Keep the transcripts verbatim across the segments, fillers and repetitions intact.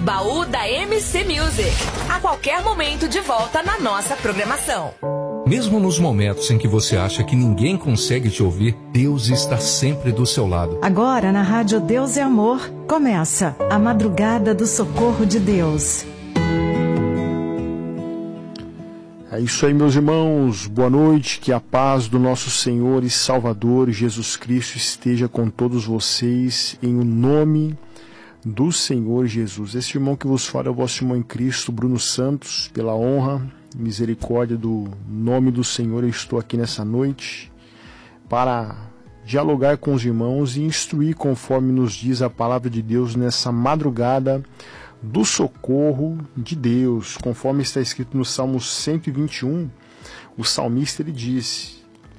Baú da M C Music. A qualquer momento de volta na nossa programação. Mesmo nos momentos em que você acha que ninguém consegue te ouvir, Deus está sempre do seu lado. Agora na Rádio Deus é Amor, começa a Madrugada do Socorro de Deus. É isso aí, meus irmãos. Boa noite. Que a paz do nosso Senhor e Salvador Jesus Cristo esteja com todos vocês, em o nome do Senhor Jesus. Este irmão que vos fala é o vosso irmão em Cristo, Bruno Santos. Pela honra e misericórdia do nome do Senhor, eu estou aqui nessa noite para dialogar com os irmãos e instruir conforme nos diz a palavra de Deus nessa madrugada do socorro de Deus. Conforme está escrito no Salmo cento e vinte e um, o salmista ele disse: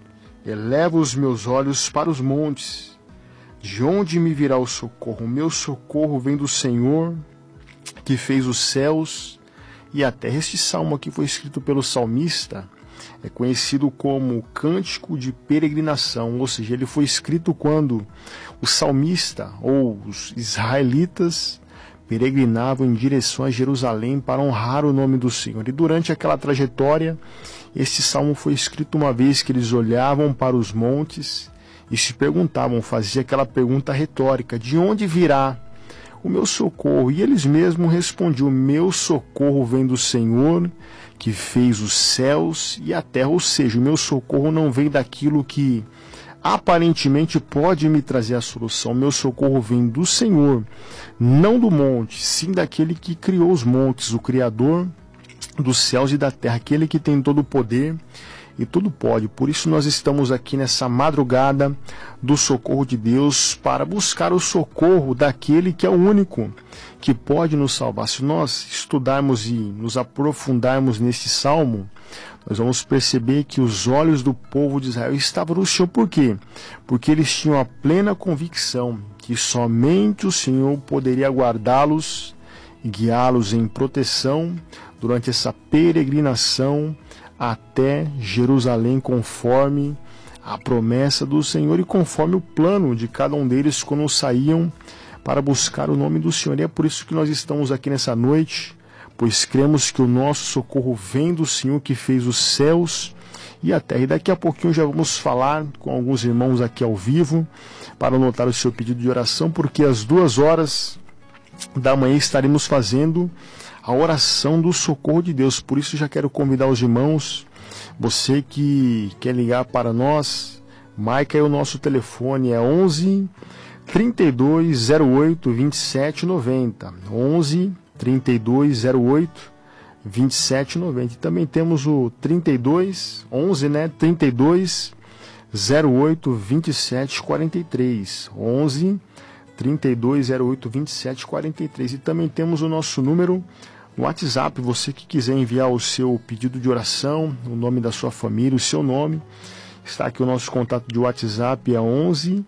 eleva os meus olhos para os montes, de onde me virá o socorro? O meu socorro vem do Senhor, que fez os céus e a terra. Este salmo aqui foi escrito pelo salmista, é conhecido como Cântico de Peregrinação, ou seja, ele foi escrito quando o salmista ou os israelitas peregrinavam em direção a Jerusalém para honrar o nome do Senhor. E durante aquela trajetória, este salmo foi escrito uma vez que eles olhavam para os montes e se perguntavam, fazia aquela pergunta retórica: de onde virá o meu socorro? E eles mesmos respondiam: meu socorro vem do Senhor, que fez os céus e a terra. Ou seja, o meu socorro não vem daquilo que aparentemente pode me trazer a solução. Meu socorro vem do Senhor, não do monte, sim daquele que criou os montes, o Criador dos céus e da terra, aquele que tem todo o poder e tudo pode. Por isso nós estamos aqui nessa madrugada do socorro de Deus, para buscar o socorro daquele que é o único que pode nos salvar. Se nós estudarmos e nos aprofundarmos nesse salmo, nós vamos perceber que os olhos do povo de Israel estavam no Senhor. Por quê? Porque eles tinham a plena convicção que somente o Senhor poderia guardá-los e guiá-los em proteção durante essa peregrinação até Jerusalém, conforme a promessa do Senhor e conforme o plano de cada um deles quando saíam para buscar o nome do Senhor. E é por isso que nós estamos aqui nessa noite, pois cremos que o nosso socorro vem do Senhor, que fez os céus e a terra. E daqui a pouquinho já vamos falar com alguns irmãos aqui ao vivo para anotar o seu pedido de oração, porque às duas horas da manhã estaremos fazendo a oração do socorro de Deus. Por isso já quero convidar os irmãos, você que quer ligar para nós, marca aí o nosso telefone, é onze, trinta e dois, zero oito, vinte e sete, noventa, onze, trinta e dois, zero oito, vinte e sete, noventa. E também temos o trinta e dois, onze, né, trinta e dois, zero oito, vinte e sete, quarenta e três, onze, trinta e dois, zero oito, vinte e sete, quarenta e três. E também temos o nosso número no WhatsApp, você que quiser enviar o seu pedido de oração, o nome da sua família, o seu nome, está aqui o nosso contato de WhatsApp, é onze,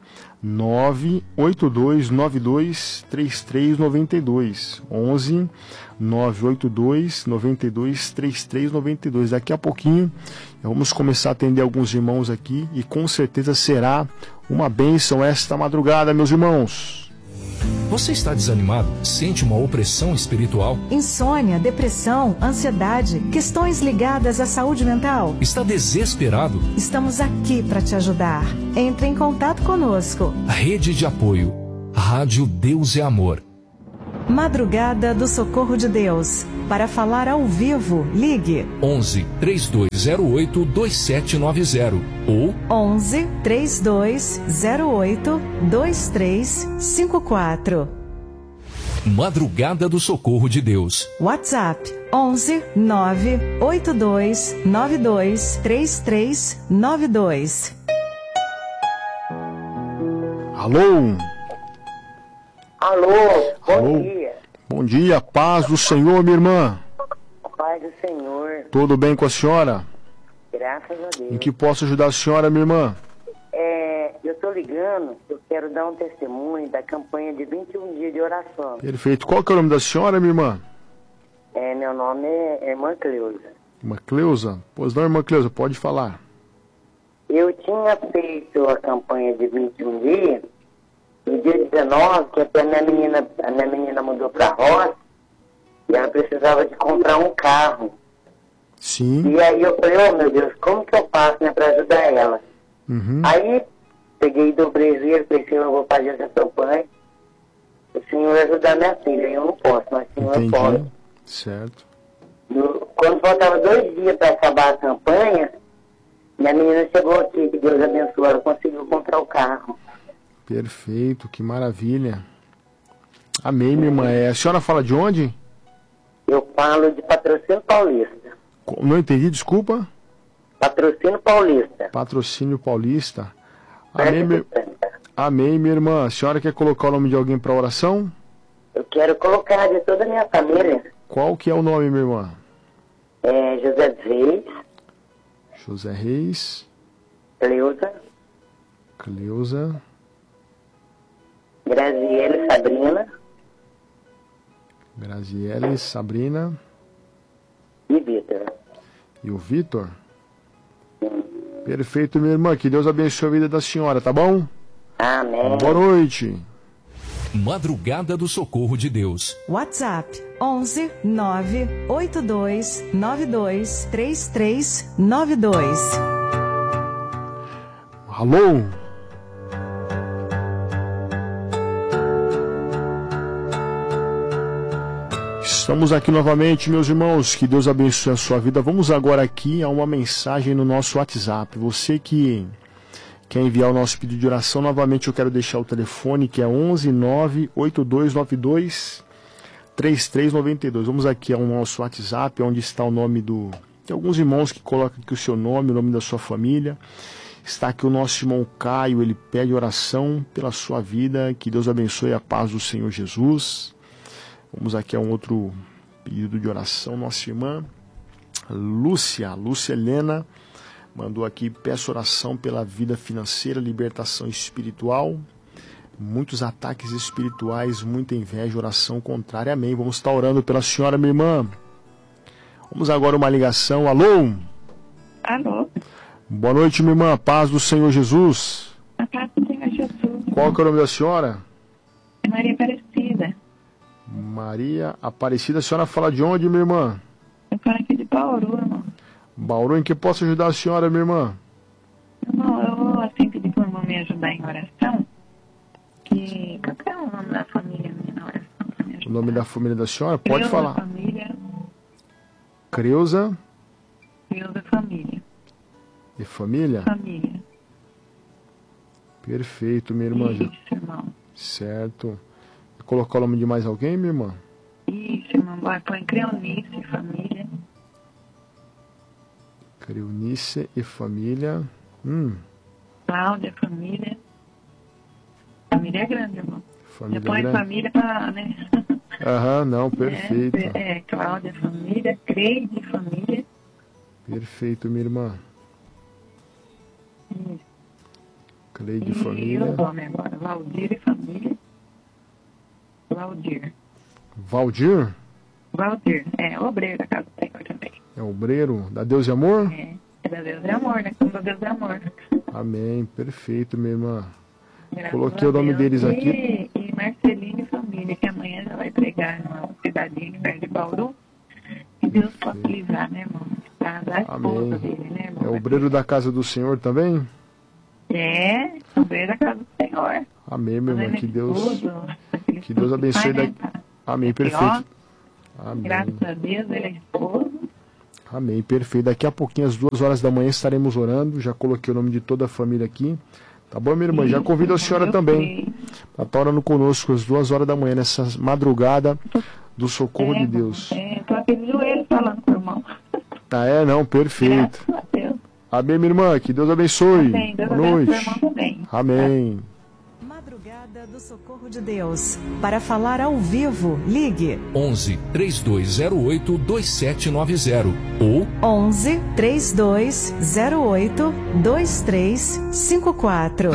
nove oito dois nove dois três três nove dois, onze, nove oito dois nove dois três três nove dois. Daqui a pouquinho vamos começar a atender alguns irmãos aqui e com certeza será uma bênção esta madrugada, meus irmãos. Você está desanimado? Sente uma opressão espiritual? Insônia, depressão, ansiedade, questões ligadas à saúde mental? Está desesperado? Estamos aqui para te ajudar. Entre em contato conosco. Rede de apoio. Rádio Deus é Amor. Madrugada do Socorro de Deus. Para falar ao vivo, ligue onze, trinta e dois zero oito, dois sete nove zero ou onze, trinta e dois zero oito, dois três cinco quatro. Madrugada do Socorro de Deus. WhatsApp onze, nove oito dois nove dois três três nove dois. Alô? Alô, bom Alô? dia. Bom dia, paz do Senhor, minha irmã. Paz do Senhor. Tudo bem com a senhora? Graças a Deus. Em que posso ajudar a senhora, minha irmã? É, eu estou ligando, eu quero dar um testemunho da campanha de vinte e um dias de oração. Perfeito. Qual que é o nome da senhora, minha irmã? É, meu nome é Irmã Cleusa. Irmã Cleusa? Pois não, irmã Cleusa, pode falar. Eu tinha feito a campanha de vinte e um dias, no dia dezenove, que até a minha menina, a minha menina mudou para a roça, E ela precisava de comprar um carro. Sim. E aí eu falei, oh meu Deus, como que eu faço, né, para ajudar ela? Uhum. Aí peguei do Brasil, pensei, eu vou fazer essa campanha. O senhor vai ajudar minha filha, eu não posso, mas o senhor Entendi. pode. Certo. No, quando faltava dois dias para acabar a campanha, minha menina chegou aqui, que Deus abençoe, ela conseguiu comprar o carro. Perfeito, que maravilha. Amém, minha irmã. É, a senhora fala de onde? Eu falo de Patrocínio Paulista. Não entendi, desculpa. Patrocínio Paulista. Patrocínio Paulista. Amém, meu... Amém, minha irmã. A senhora quer colocar o nome de alguém para oração? Eu quero colocar de toda a minha família. Qual que é o nome, minha irmã? É José Reis. José Reis. Cleusa. Cleusa. Graziele Sabrina. Graziele, Sabrina. E Vitor. E o Vitor? Perfeito, minha irmã. Que Deus abençoe a vida da senhora, tá bom? Amém. Boa noite. Madrugada do Socorro de Deus. WhatsApp onze nove oito dois nove dois três três nove dois. Alô? Estamos aqui novamente, meus irmãos. Que Deus abençoe a sua vida. Vamos agora aqui a uma mensagem no nosso WhatsApp. Você que quer enviar o nosso pedido de oração, novamente eu quero deixar o telefone, que é onze nove oito dois nove dois três três nove dois. Vamos aqui ao nosso WhatsApp, onde está o nome do... Tem alguns irmãos que colocam aqui o seu nome, o nome da sua família. Está aqui o nosso irmão Caio, ele pede oração pela sua vida. Que Deus abençoe a paz do Senhor Jesus. Vamos aqui a um outro pedido de oração. Nossa irmã Lúcia, Lúcia Helena, mandou aqui: peço oração pela vida financeira, libertação espiritual, muitos ataques espirituais, muita inveja, oração contrária. Amém. Vamos estar orando pela senhora, minha irmã. Vamos agora uma ligação. Alô? Alô? Boa noite, minha irmã. Paz do Senhor Jesus. A paz do Senhor Jesus. Qual que é o nome da senhora? É Maria Aparecida. Maria Aparecida. A senhora fala de onde, minha irmã? Eu falo aqui de Bauru, irmão. Bauru, em que posso ajudar a senhora, minha irmã? Irmão, eu vou assim pedir para o irmão me ajudar em oração. Que... Qual que é o nome da família minha na oração para me ajudar? O nome da família da senhora? Pode Creuza falar. Família. Creuza. Creuza Família. E família? Família. Perfeito, minha irmã. Isso, irmão. Certo. Vou colocar o nome de mais alguém, minha irmã? Isso, irmão. Vai põe Creonice Família. Creunice e família. Hum. Cláudia Família. Família é grande, irmão. Família Depois grande. família para, né? Aham, não, perfeito. É, é, Cláudia Família, Creide Família. Perfeito, minha irmã. Isso. Cleide E família. o nome agora, Valdir e Família. Valdir. Valdir? Valdir, é, obreiro da casa do Senhor também. É obreiro da Deus e Amor? É, é da Deus e Amor, né? Como da Deus e Amor. Amém, perfeito, minha irmã. Graças Coloquei a o nome Deus. deles e, aqui. E Marcelino e Família, que amanhã já vai pregar numa cidadinha perto de Bauru. Que Deus possa livrar, né, irmão? Pra dar a esposa Amém. dele, né, irmão? É obreiro da casa do Senhor também? É, obreiro da casa do Senhor. Amém, minha irmã. Fazendo Que Deus, tudo, que Deus abençoe. Pai, Da... né, tá? Amém, É perfeito. Ó, Amém. graças a Deus, ele é esposo. Amém, perfeito. Daqui a pouquinho, às duas horas da manhã, estaremos orando. Já coloquei o nome de toda a família aqui. Tá bom, minha irmã? Já convido a senhora Eu também creio. para estar orando conosco às duas horas da manhã, nessa madrugada do socorro É, de Deus. É, eu tô aqui de joelho falando com o irmão. Ah, é? Não, perfeito. Graças a Deus. Amém, minha irmã. Que Deus abençoe. Amém. Deus Boa abençoe o noite. irmão também. Amém. Madrugada do Socorro de Deus. Para falar ao vivo, ligue onze, três dois zero oito, dois sete nove zero ou onze, três dois zero oito, dois três cinco quatro.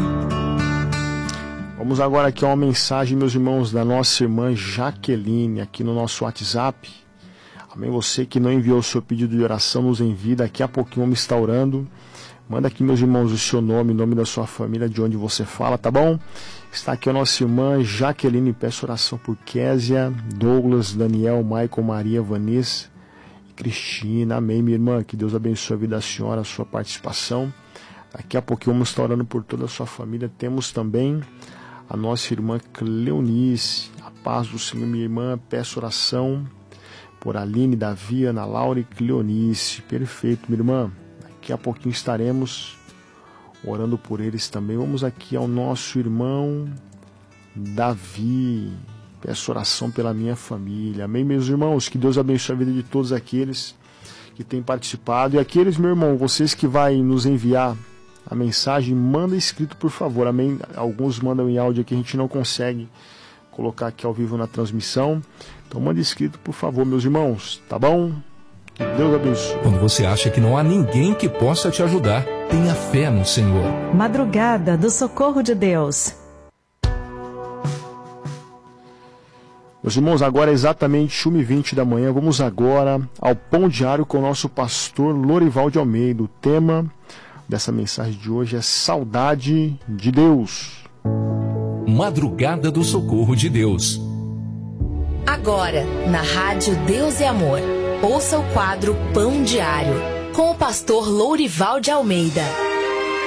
Vamos agora aqui a uma mensagem, meus irmãos, da nossa irmã Jaqueline, aqui no nosso WhatsApp. Amém. Você que não enviou o seu pedido de oração, nos envia. Daqui a pouquinho vamos estar orando. Manda aqui, meus irmãos, o seu nome, o nome da sua família, de onde você fala, tá bom? Está aqui a nossa irmã Jaqueline, peço oração por Késia, Douglas, Daniel, Michael, Maria, Vanessa e Cristina. Amém, minha irmã. Que Deus abençoe a vida da senhora, a sua participação. Daqui a pouquinho vamos estar orando por toda a sua família. Temos também a nossa irmã Cleonice. A paz do Senhor, minha irmã. Peço oração por Aline, Davi, Ana Laura e Cleonice. Perfeito, minha irmã. Daqui a pouquinho estaremos orando por eles também. Vamos aqui ao nosso irmão Davi. Peço oração pela minha família. Amém, meus irmãos? Que Deus abençoe a vida de todos aqueles que têm participado. E aqueles, meu irmão, vocês que vai nos enviar a mensagem, manda escrito, por favor. Amém? Alguns mandam em áudio aqui, a gente não consegue colocar aqui ao vivo na transmissão. Então manda escrito, por favor, meus irmãos. Tá bom? Que Deus abençoe. Quando você acha que não há ninguém que possa te ajudar, tenha fé no Senhor. Madrugada do Socorro de Deus. Meus irmãos, agora é exatamente uma e vinte da manhã. Vamos agora ao Pão Diário com o nosso pastor Lorival de Almeida. O tema dessa mensagem de hoje é Saudade de Deus. Madrugada do Socorro de Deus. Agora, na Rádio Deus é Amor, ouça o quadro Pão Diário, com o pastor Lourival de Almeida.